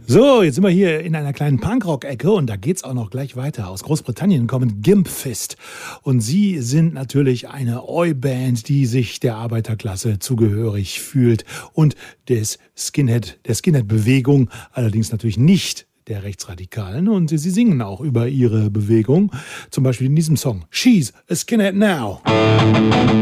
So, jetzt sind wir hier in einer kleinen Punkrock-Ecke und da geht's auch noch gleich weiter. Aus Großbritannien kommen Gimp Fist und sie sind natürlich eine Oi-Band, die sich der Arbeiterklasse zugehörig fühlt und der Skinhead-Bewegung, allerdings natürlich nicht der Rechtsradikalen, und sie singen auch über ihre Bewegung, zum Beispiel in diesem Song She's a Skinhead Now.